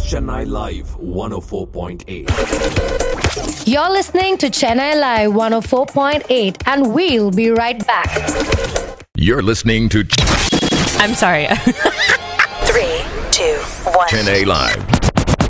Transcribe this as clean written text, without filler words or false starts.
Chennai Live 104.8. You're listening to Chennai Live 104.8 and we'll be right back. You're listening to I'm sorry. 3, 2, 1. Chennai Live